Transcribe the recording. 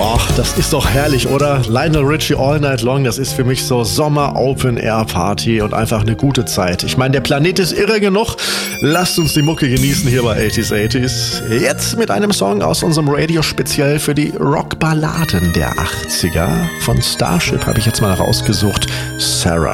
Och, das ist doch herrlich, oder? Lionel Richie All Night Long, das ist für mich so Sommer-Open-Air-Party und einfach eine gute Zeit. Ich meine, der Planet ist irre genug. Lasst uns die Mucke genießen hier bei 80s. Jetzt mit einem Song aus unserem Radio speziell für die Rockballaden der 80er. Von Starship habe ich jetzt mal rausgesucht. Sarah.